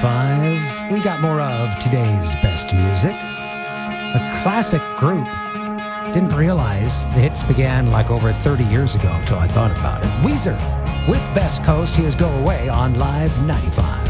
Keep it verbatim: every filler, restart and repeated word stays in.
ninety-five. We got more of today's best music. A classic group. Didn't realize the hits began like over thirty years ago until I thought about it. Weezer with Best Coast. Here's Go Away on Live ninety-five.